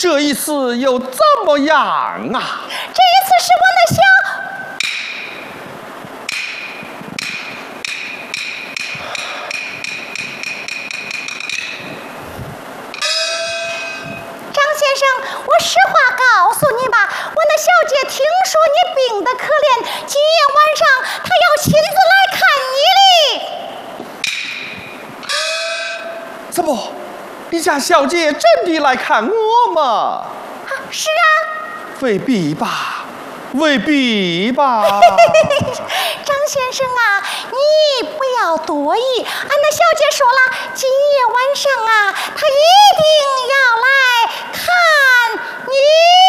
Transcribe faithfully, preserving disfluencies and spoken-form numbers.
这一次又怎么样啊？ 这一次是我的小。张先生，我实话告诉你吧，我那小姐听说你病得可怜，今夜晚上她要亲自来看你哩。 怎么？你家小姐真的来看我吗？ 啊，是啊。 未必吧，未必吧。 张先生啊，你不要多疑，俺那小姐说了，今夜晚上啊，她一定要来看你。